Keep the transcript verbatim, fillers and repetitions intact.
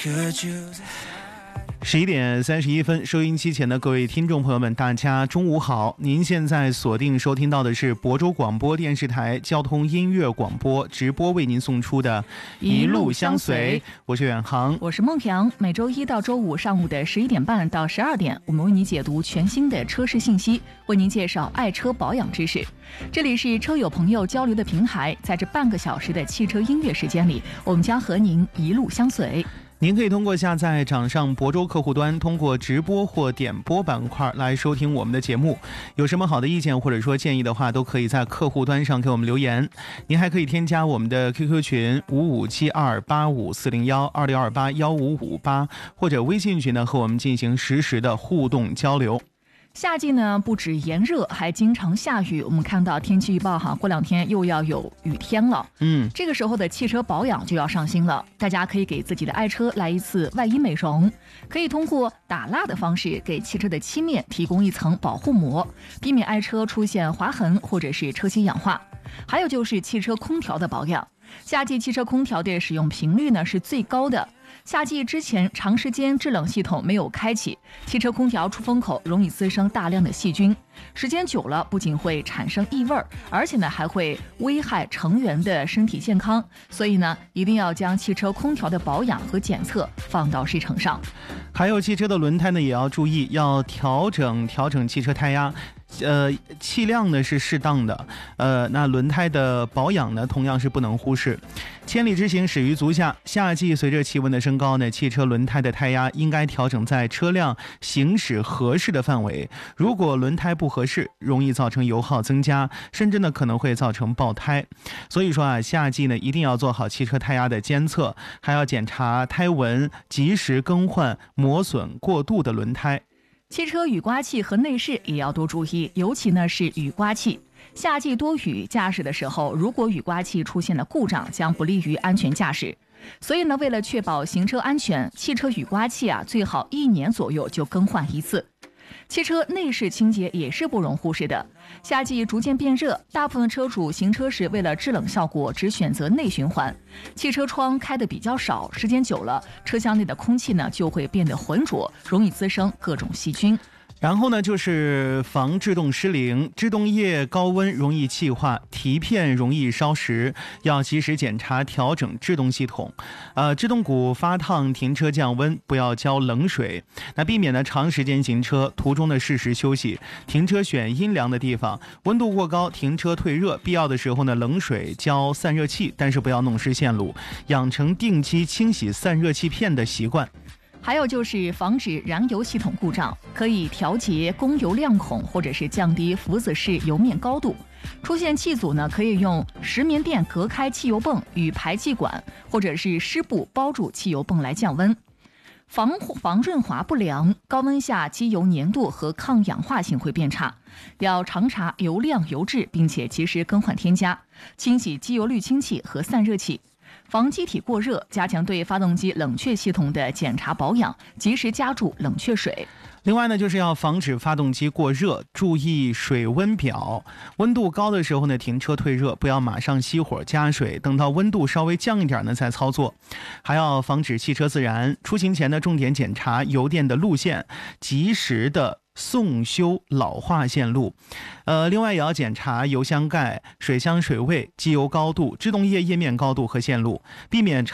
十一点三十一分，收音机前的各位听众朋友们，大家中午好！您现在锁定收听到的是亳州广播电视台交通音乐广播直播为您送出的《一路相随》，我是远航， 我是孟阳。每周一到周五上午的十一点半到十二点，我们为您解读全新的车市信息，为您介绍爱车保养知识。这里是车友朋友交流的平台，在这半个小时的汽车音乐时间里，我们将和您一路相随。 您可以通过下载掌上亳州客户端，通过直播或点播板块来收听我们的节目。有什么好的意见或者说建议的话，都可以在客户端上给我们留言。您还可以添加我们的 Q Q 群五五七二八五四零幺二六二八幺五五八，或者微信群呢和我们进行实时的互动交流。 夏季呢，不止炎热，还经常下雨。我们看到天气预报哈，过两天又要有雨天了。 嗯， 这个时候的汽车保养就要上心了。大家可以给自己的爱车来一次外衣美容，可以通过打蜡的方式给汽车的漆面提供一层保护膜，避免爱车出现划痕或者是车漆氧化。还有就是汽车空调的保养，夏季汽车空调的使用频率呢是最高的。夏季之前长时间制冷系统没有开启，汽车空调出风口容易滋生大量的细菌，时间久了不仅会产生异味，而且呢还会危害成员的身体健康。所以呢，一定要将汽车空调的保养和检测放到日程上。 还有汽车的轮胎呢，也要注意，要调整调整汽车胎压。呃，气量呢是适当的，呃，那轮胎的保养呢，同样是不能忽视。千里之行，始于足下。夏季随着气温的升高呢，汽车轮胎的胎压应该调整在车辆行驶合适的范围。如果轮胎不合适，容易造成油耗增加，甚至呢可能会造成爆胎。所以说啊，夏季呢一定要做好汽车胎压的监测，还要检查胎纹，及时更换磨损过度的轮胎。 汽车雨刮器和内饰也要多注意，尤其呢是雨刮器。夏季多雨，驾驶的时候如果雨刮器出现了故障，将不利于安全驾驶。所以呢，为了确保行车安全，汽车雨刮器啊最好一年左右就更换一次。汽车内饰清洁也是不容忽视的。夏季逐渐变热，大部分车主行车时为了制冷效果，只选择内循环，汽车窗开的比较少，时间久了，车厢内的空气呢就会变得浑浊，容易滋生各种细菌。 然后呢，就是防制动失灵，制动液高温容易气化，提片容易烧蚀，要及时检查调整制动系统。呃，制动鼓发烫，停车降温，不要浇冷水。那避免呢长时间行车，途中的适时休息，停车选阴凉的地方，温度过高，停车退热，必要的时候呢冷水浇散热器，但是不要弄湿线路，养成定期清洗散热器片的习惯。 还有就是防止燃油系统故障，可以调节供油量孔，或者是降低浮子式油面高度。出现气阻呢，可以用石棉垫隔开汽油泵与排气管，或者是湿布包住汽油泵来降温。防防润滑不良，高温下机油粘度和抗氧化性会变差，要常查油量油质，并且及时更换添加，清洗机油滤清器和散热器。防机体过热，加强对发动机冷却系统的检查保养，及时加注冷却水。 另外呢，就是要防止发动机过热，注意水温表。温度高的时候呢，停车退热，不要马上熄火加水，等到温度稍微降一点呢再操作。还要防止汽车自燃，出行前呢，重点检查油电的路线，及时的送修老化线路。呃，另外也要检查油箱盖、水箱水位、机油高度、制动液液面高度和线路，避免